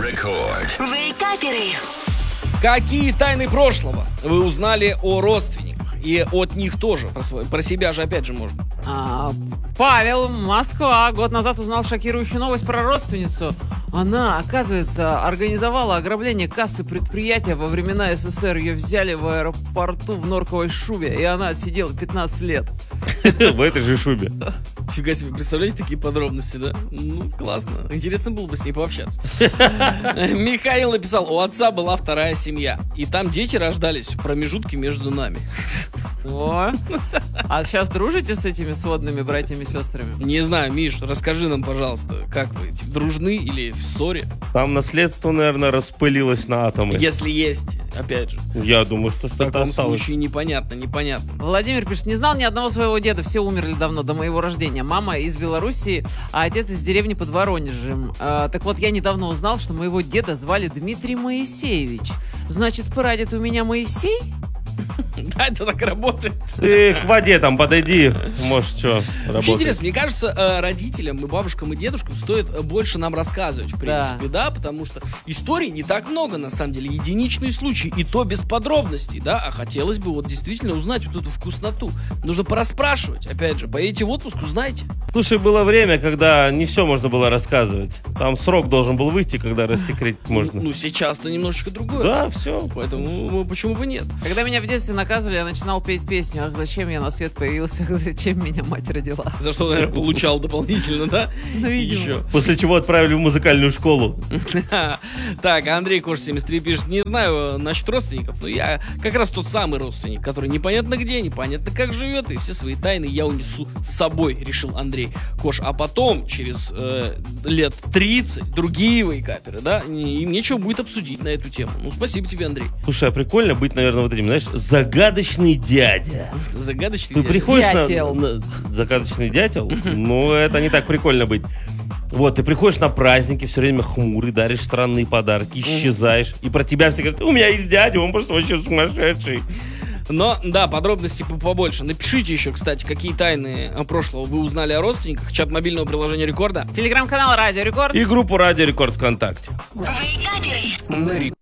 Рекорд. Вейкаперы. Какие тайны прошлого вы узнали о родственниках? И от них тоже. Про себя же опять же можно. Павел, Москва. Год назад узнал шокирующую новость про родственницу. Она, оказывается, организовала ограбление кассы предприятия во времена СССР. Ее взяли в аэропорту в норковой шубе, и она отсидела 15 лет. В этой же шубе. Фига себе, представляете такие подробности, да? Ну, классно. Интересно было бы с ней пообщаться. Михаил написал: у отца была вторая семья, и там дети рождались в промежутке между нами. О, а сейчас дружите с этими сводными братьями-сестрами? Не знаю, Миш, расскажи нам, пожалуйста, как вы, дружны или в ссоре? Там наследство, наверное, распылилось на атомы. Если есть, опять же. Я думаю, что В что-то таком осталось. случае непонятно. Владимир пишет: не знал ни одного своего деда, все умерли давно, до моего рождения. Мама из Белоруссии, а отец из деревни под Воронежем. Так вот, я недавно узнал, что моего деда звали Дмитрий Моисеевич. Значит, прадед у меня Моисей? Да, это так работает. Ты к воде там подойди, может, что Вообще работает. интересно, мне кажется, родителям и бабушкам и дедушкам стоит больше нам рассказывать, в принципе, да, потому что историй не так много, на самом деле, единичные случаи, и то без подробностей, да, а хотелось бы вот действительно узнать вот эту вкусноту. Нужно порасспрашивать, опять же, поедете в отпуск, узнаете. Слушай, было время, когда не все можно было рассказывать. Там срок должен был выйти, когда рассекретить можно. Ну, сейчас-то немножечко другое. Да, все. Поэтому почему бы нет? Когда меня в детстве наказывали, я начинал петь песню: «Ах, зачем я на свет появился, ах, зачем меня мать родила». За что, наверное, получал дополнительно, да? Ну, видимо. Еще. После чего отправили в музыкальную школу. Так, Андрей Кош 73 пишет: не знаю насчет родственников, но я как раз тот самый родственник, который непонятно где, непонятно как живет, и все свои тайны я унесу с собой, решил Андрей Кош. А потом, через лет 30, другие вейкаперы, да, им нечего будет обсудить на эту тему. Ну, спасибо тебе, Андрей. Слушай, а прикольно быть, наверное, вот этим, знаешь, загадочный дядя. Загадочный Ты дядя. приходишь Дятел. загадочный дятел? Ну, это не так прикольно быть. Вот, ты приходишь на праздники, все время хмурый, даришь странные подарки, исчезаешь. И про тебя все говорят: у меня есть дядя, он просто вообще сумасшедший. Но, да, подробностей побольше. Напишите еще, кстати, какие тайны прошлого вы узнали о родственниках. Чат мобильного приложения Рекорда. Телеграм-канал Радио Рекорд. И группу Радио Рекорд ВКонтакте. Вейкаперы. На Рекорд.